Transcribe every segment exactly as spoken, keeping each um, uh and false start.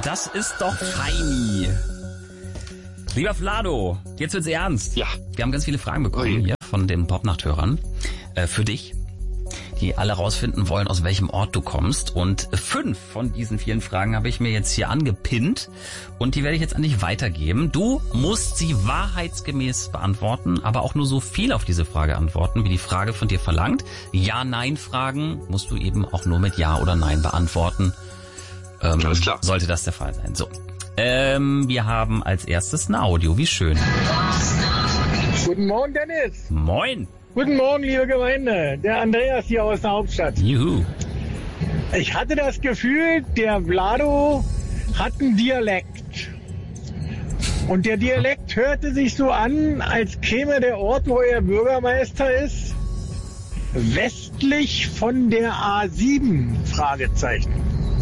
Das ist doch feini. Lieber Vlado, jetzt wird's ernst. Ja. Wir haben ganz viele Fragen bekommen hier von den Popnachthörern äh, für dich, die alle rausfinden wollen, aus welchem Ort du kommst. Und fünf von diesen vielen Fragen habe ich mir jetzt hier angepinnt und die werde ich jetzt an dich weitergeben. Du musst sie wahrheitsgemäß beantworten, aber auch nur so viel auf diese Frage antworten, wie die Frage von dir verlangt. Ja-Nein-Fragen musst du eben auch nur mit Ja oder Nein beantworten. Ähm, Alles klar. Sollte das der Fall sein. So. Ähm, wir haben als erstes ein Audio. Wie schön. Guten Morgen, Dennis. Moin. Guten Morgen, liebe Gemeinde. Der Andreas hier aus der Hauptstadt. Juhu. Ich hatte das Gefühl, der Vlado hat einen Dialekt. Und der Dialekt hörte sich so an, als käme der Ort, wo er Bürgermeister ist, westlich von der A sieben, Fragezeichen.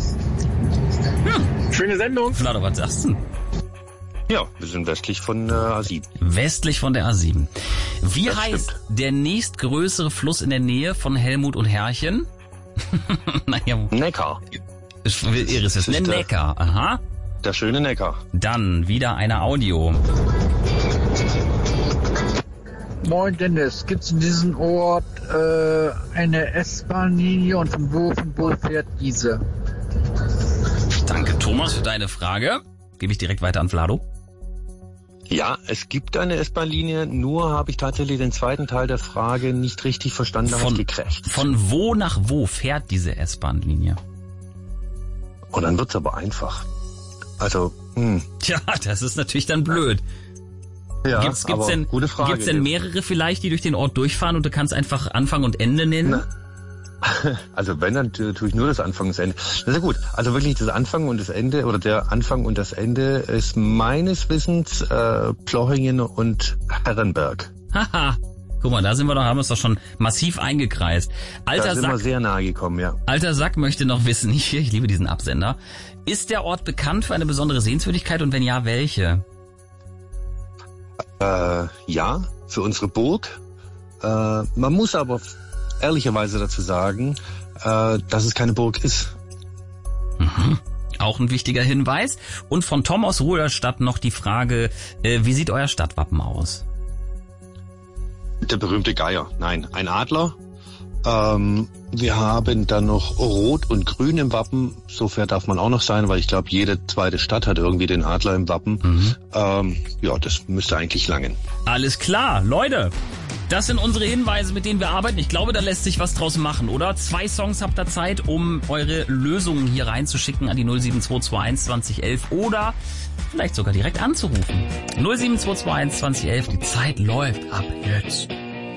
Hm. Schöne Sendung. Vlado, was sagst du? Ja, wir sind westlich von äh, A sieben. Westlich von der A sieben. Wie Das heißt stimmt. der nächstgrößere Fluss in der Nähe von Helmut und Herrchen? naja, Neckar. ich will Iris wissen. Der ist der- Neckar. Aha. Der schöne Neckar. Dann wieder eine Audio. Moin Dennis, gibt es in diesem Ort äh, eine S-Bahn-Linie und von wo, von wo fährt diese? Danke, Thomas, für deine Frage. Gebe ich direkt weiter an Vlado. Ja, es gibt eine S-Bahn-Linie, nur habe ich tatsächlich den zweiten Teil der Frage nicht richtig verstanden, da Von, was gekrächt. von wo nach wo fährt diese S-Bahn-Linie? Und dann wird's aber einfach. Also, hm. Tja, das ist natürlich dann blöd. Ja, Gibt's, gibt's, aber denn, gute Frage. gibt's denn mehrere vielleicht, die durch den Ort durchfahren und du kannst einfach Anfang und Ende nennen? Na, Also wenn, dann tu- tue ich nur das Anfang und das Ende. Das ist ja gut. Also wirklich das Anfang und das Ende, oder der Anfang und das Ende ist meines Wissens äh, Plochingen und Herrenberg. Haha. Guck mal, da sind wir doch, haben wir es doch schon massiv eingekreist. Da Alter sind wir Sack, sehr nahe gekommen, ja. alter Sack möchte noch wissen, ich, ich liebe diesen Absender. Ist der Ort bekannt für eine besondere Sehenswürdigkeit und wenn ja, welche? Äh, ja, für unsere Burg. Äh, man muss aber ehrlicherweise dazu sagen, äh, dass es keine Burg ist. Mhm. Auch ein wichtiger Hinweis. Und von Tom aus Ruderstadt noch die Frage, äh, wie sieht euer Stadtwappen aus? Der berühmte Geier. Nein, ein Adler. Ähm, wir haben dann noch Rot und Grün im Wappen. So fair darf man auch noch sein, weil ich glaube, jede zweite Stadt hat irgendwie den Adler im Wappen. Mhm. Ähm, ja, das müsste eigentlich langen. Alles klar, Leute. Das sind unsere Hinweise, mit denen wir arbeiten. Ich glaube, da lässt sich was draus machen, oder? Zwei Songs habt ihr Zeit, um eure Lösungen hier reinzuschicken an die null sieben zwei zwei eins zwanzig elf oder vielleicht sogar direkt anzurufen. null sieben zwei zwei eins zwanzig elf, die Zeit läuft ab jetzt.